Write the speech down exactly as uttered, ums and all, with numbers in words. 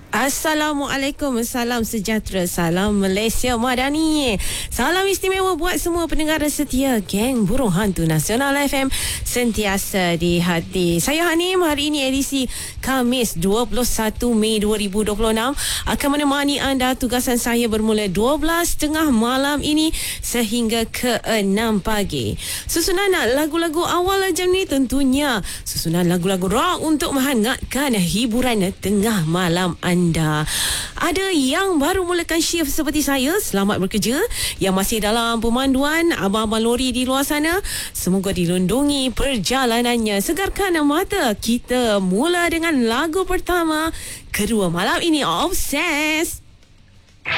Assalamualaikum, salam sejahtera, salam Malaysia Madani. Salam istimewa buat semua pendengar setia geng Burung Hantu Nasional F M sentiasa di hati. Saya Hanim, hari ini edisi Khamis dua puluh satu Mei dua ribu dua puluh enam akan menemani anda. Tugasan saya bermula dua belas tiga puluh malam ini sehingga ke enam pagi. Susunan lagu-lagu awal jam ni tentunya susunan lagu-lagu rock untuk menghangatkan hiburan tengah malam anda. Anda. Ada yang baru mulakan shift seperti saya, selamat bekerja. Yang masih dalam pemanduan, abang-abang lori di luar sana, semoga dilindungi perjalanannya. Segarkan mata. Kita mula dengan lagu pertama kedua malam ini, Obsessed.